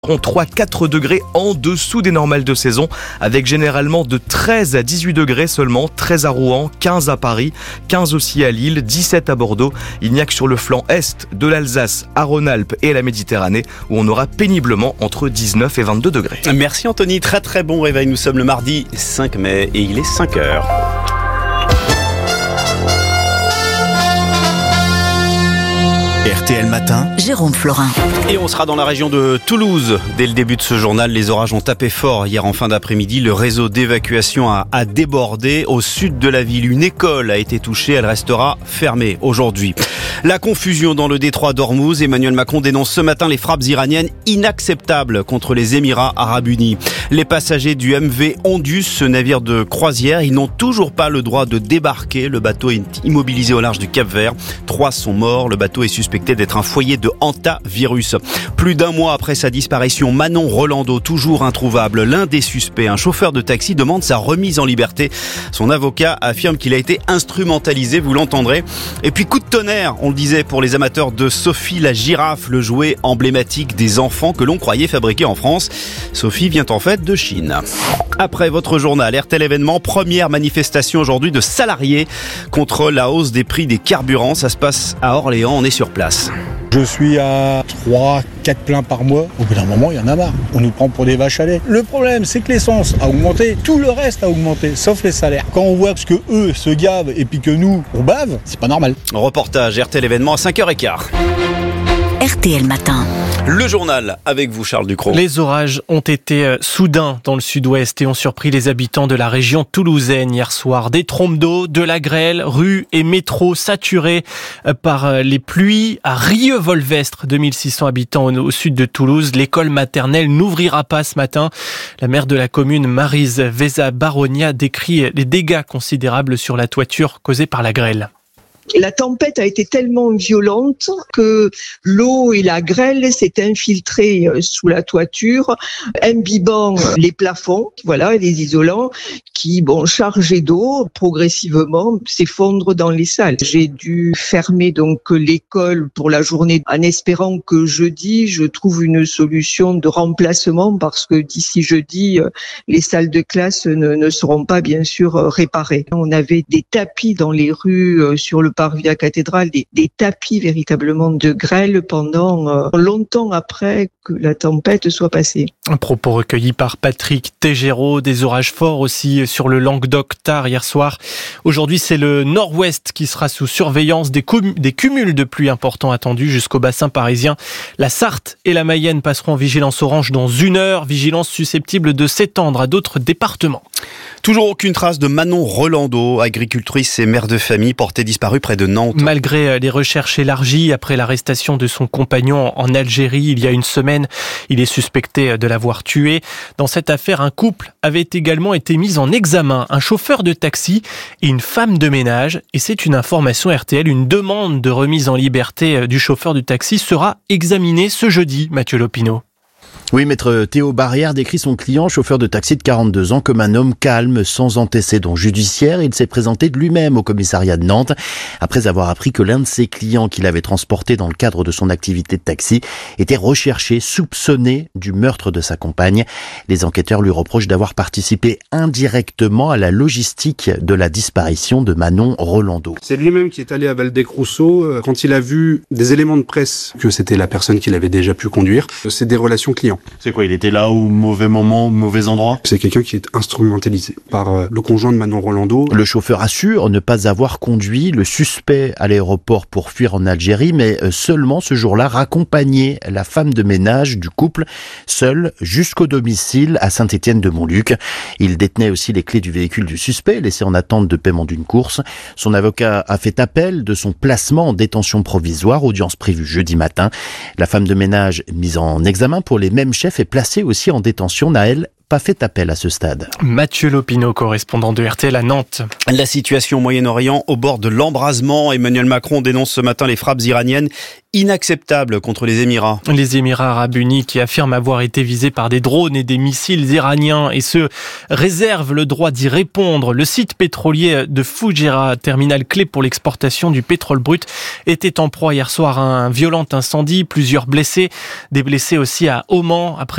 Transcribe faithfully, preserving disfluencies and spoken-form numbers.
trois à quatre degrés en dessous des normales de saison, avec généralement de treize à dix-huit degrés seulement, treize à Rouen, quinze à Paris, quinze aussi à Lille, dix-sept à Bordeaux. Il n'y a que sur le flanc est de l'Alsace, à Rhône-Alpes et la Méditerranée où on aura péniblement entre dix-neuf et vingt-deux degrés. Merci Anthony, très très bon réveil. Nous sommes le mardi cinq mai et il est cinq heures. R T L Matin, Jérôme Florin. Et on sera dans la région de Toulouse. Dès le début de ce journal, les orages ont tapé fort hier en fin d'après-midi. Le réseau d'évacuation a, a débordé. Au sud de la ville, une école a été touchée. Elle restera fermée aujourd'hui. La confusion dans le détroit d'Ormuz. Emmanuel Macron dénonce ce matin les frappes iraniennes inacceptables contre les Émirats Arabes Unis. Les passagers du M V Ondus, ce navire de croisière, ils n'ont toujours pas le droit de débarquer. Le bateau est immobilisé au large du Cap-Vert. Trois sont morts. Le bateau est suspecté d'être un foyer de hantavirus. Plus d'un mois après sa disparition, Manon Rolando, toujours introuvable. L'un des suspects, un chauffeur de taxi, demande sa remise en liberté. Son avocat affirme qu'il a été instrumentalisé, vous l'entendrez. Et puis coup de tonnerre, on le disait, pour les amateurs de Sophie la girafe, le jouet emblématique des enfants que l'on croyait fabriqué en France. Sophie vient en fait de Chine. Après votre journal, R T L événement, première manifestation aujourd'hui de salariés contre la hausse des prix des carburants. Ça se passe à Orléans, on est sur place. Je suis à trois quatre pleins par mois. Au bout d'un moment, il y en a marre. On nous prend pour des vaches à lait. Le problème, c'est que l'essence a augmenté. Tout le reste a augmenté, sauf les salaires. Quand on voit ce que eux se gavent et puis que nous, on bave, c'est pas normal. Reportage R T L événement à cinq heures quinze. R T L Matin. Le journal avec vous, Charles Ducrot. Les orages ont été soudains dans le sud-ouest et ont surpris les habitants de la région toulousaine hier soir. Des trompes d'eau, de la grêle, rues et métros saturés par les pluies. À Rieux-Volvestre, deux mille six cents habitants au sud de Toulouse. L'école maternelle n'ouvrira pas ce matin. La maire de la commune, Maryse Veza-Baronia, décrit les dégâts considérables sur la toiture causés par la grêle. La tempête a été tellement violente que l'eau et la grêle s'est infiltrée sous la toiture, imbibant les plafonds, voilà, les isolants, qui, bon, chargés d'eau, progressivement s'effondrent dans les salles. J'ai dû fermer donc l'école pour la journée en espérant que jeudi, je trouve une solution de remplacement parce que d'ici jeudi, les salles de classe ne, ne seront pas bien sûr réparées. On avait des tapis dans les rues sur le parvis de la cathédrale, des, des tapis véritablement de grêle pendant euh, longtemps après que la tempête soit passée. Un propos recueilli par Patrick Tégéraud. Des orages forts aussi sur le Languedoc tard hier soir. Aujourd'hui, c'est le nord-ouest qui sera sous surveillance. Des, cum- des cumuls de pluie importants attendus jusqu'au bassin parisien. La Sarthe et la Mayenne passeront en vigilance orange dans une heure. Vigilance susceptible de s'étendre à d'autres départements. Toujours aucune trace de Manon Rolando, agricultrice et mère de famille, portée disparue près de Nantes. Malgré les recherches élargies après l'arrestation de son compagnon en Algérie il y a une semaine, il est suspecté de l'avoir tué. Dans cette affaire, un couple avait également été mis en examen, un chauffeur de taxi et une femme de ménage. Et c'est une information R T L, une demande de remise en liberté du chauffeur de taxi sera examinée ce jeudi, Mathieu Lopineau. Oui, maître Théo Barrière décrit son client, chauffeur de taxi de quarante-deux ans, comme un homme calme, sans antécédents judiciaires. Il s'est présenté de lui-même au commissariat de Nantes, après avoir appris que l'un de ses clients qu'il avait transporté dans le cadre de son activité de taxi était recherché, soupçonné du meurtre de sa compagne. Les enquêteurs lui reprochent d'avoir participé indirectement à la logistique de la disparition de Manon Rolando. C'est lui-même qui est allé à Valdec-Rousseau quand il a vu des éléments de presse que c'était la personne qu'il avait déjà pu conduire. C'est des relations clients. C'est quoi, il était là au mauvais moment, au mauvais endroit ? C'est quelqu'un qui est instrumentalisé par euh, le conjoint de Manon Rolando. Le chauffeur assure ne pas avoir conduit le suspect à l'aéroport pour fuir en Algérie, mais seulement ce jour-là raccompagner la femme de ménage du couple, seule jusqu'au domicile à Saint-Étienne-de-Montluc. Il détenait aussi les clés du véhicule du suspect, laissé en attente de paiement d'une course. Son avocat a fait appel de son placement en détention provisoire, audience prévue jeudi matin. La femme de ménage mise en examen pour les mêmes chef est placé aussi en détention. Naël pas fait appel à ce stade. Mathieu Lopineau, correspondant de R T L à Nantes. La situation au Moyen-Orient au bord de l'embrasement. Emmanuel Macron dénonce ce matin les frappes iraniennes inacceptables contre les Émirats. Les Émirats arabes unis qui affirment avoir été visés par des drones et des missiles iraniens et se réservent le droit d'y répondre. Le site pétrolier de Fujairah, terminal clé pour l'exportation du pétrole brut, était en proie hier soir à un violent incendie. Plusieurs blessés, des blessés aussi à Oman après